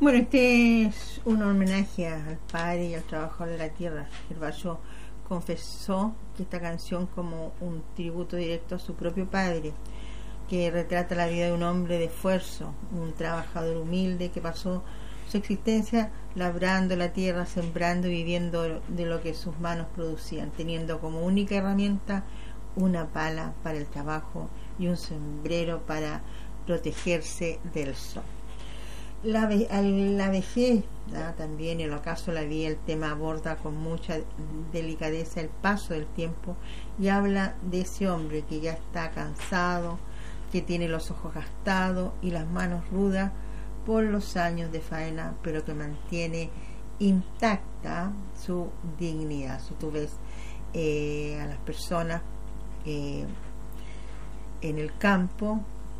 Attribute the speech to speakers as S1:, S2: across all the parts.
S1: Bueno, este es un homenaje al padre y al trabajador de la tierra. Gervasio confesó que esta canción como un tributo directo a su propio padre, que retrata la vida de un hombre de esfuerzo, un trabajador humilde que pasó su existencia labrando la tierra, sembrando y viviendo de lo que sus manos producían, teniendo como única herramienta una pala para el trabajo y un sombrero para protegerse del sol. La vejez, también en el ocaso de la vida, el tema aborda con mucha delicadeza el paso del tiempo y habla de ese hombre que ya está cansado, que tiene los ojos gastados y las manos rudas por los años de faena, pero que mantiene intacta su dignidad. Si tú ves a las personas en el campo,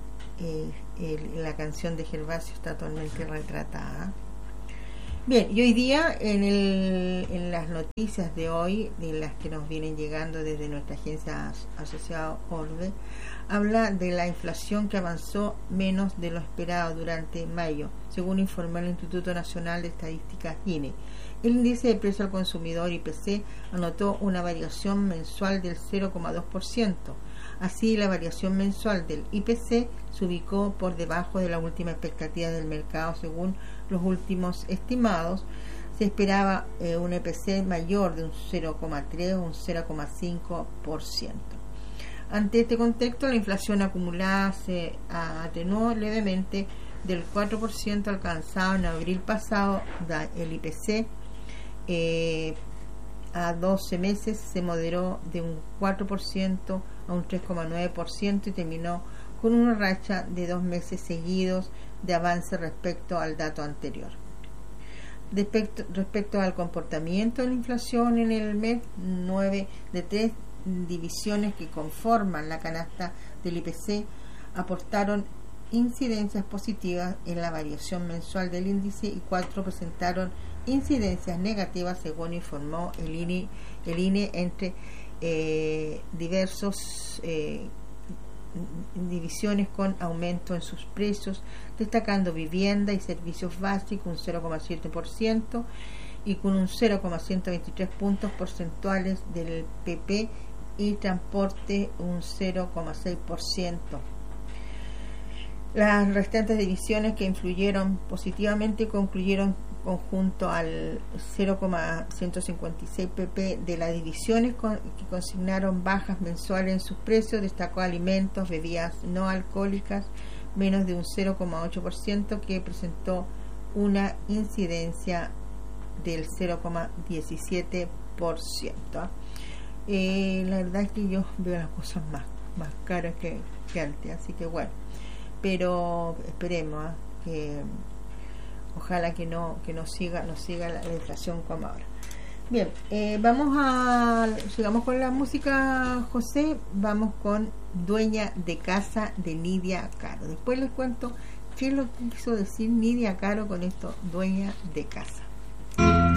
S1: la canción de Gervasio está totalmente retratada. Bien, y hoy día en las noticias de hoy, de las que nos vienen llegando desde nuestra agencia asociada Orbe, habla de la inflación que avanzó menos de lo esperado durante mayo, según informó el Instituto Nacional de Estadísticas INE. El índice de precio al consumidor IPC anotó una variación mensual del 0,2%. Así, la variación mensual del IPC se ubicó por debajo de la última expectativa del mercado. Según los últimos estimados, se esperaba un IPC mayor de un 0,3 o un 0,5%. Ante este contexto, la inflación acumulada se atenuó levemente del 4% alcanzado en abril pasado. El IPC a 12 meses se moderó de un 4% a un 3,9% y terminó con una racha de 2 meses seguidos de avance respecto al dato anterior. Respecto al comportamiento de la inflación en el mes, 9 de 3 divisiones que conforman la canasta del IPC aportaron incidencias positivas en la variación mensual del índice y 4 presentaron incidencias negativas, según informó el INE entre diversos divisiones con aumento en sus precios, destacando vivienda y servicios básicos un 0,7% y con un 0,123 puntos porcentuales del PP y transporte un 0,6%. Las restantes divisiones que influyeron positivamente concluyeron conjunto al 0,156 pp de las divisiones que consignaron bajas mensuales en sus precios. Destacó alimentos, bebidas no alcohólicas, menos de un 0,8%, que presentó una incidencia del 0,17%. La verdad es que yo veo las cosas más caras que antes, así que bueno, pero esperemos que ojalá que no siga la inflación como ahora. Bien, sigamos con la música, José. Vamos con Dueña de Casa de Nidia Caro. Después les cuento qué es lo que quiso decir Nidia Caro con esto, Dueña de Casa.